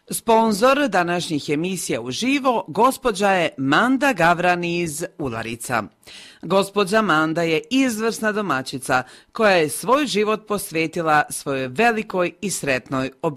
Sponzor današnjih emisija uživo gospođa je Manda Gavran iz Ularica. Gospođa Manda je izvrsna domaćica koja je svoj život posvetila svojoj velikoj i sretnoj obitelji.